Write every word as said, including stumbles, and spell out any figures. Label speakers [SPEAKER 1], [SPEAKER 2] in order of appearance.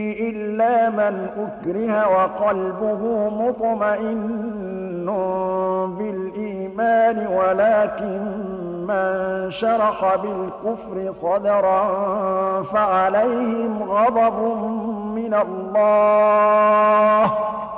[SPEAKER 1] إلا من أكره وقلبه مطمئن بالإيمان ولكن من شرح بالكفر صدرا فعليهم غضب من الله